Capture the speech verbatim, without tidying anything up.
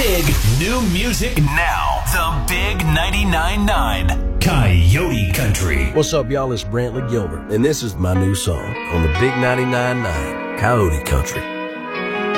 Big new music now. The Big ninety-nine point nine Coyote Country. What's up, y'all? It's Brantley Gilbert, and this is my new song on the Big ninety-nine point nine Coyote Country.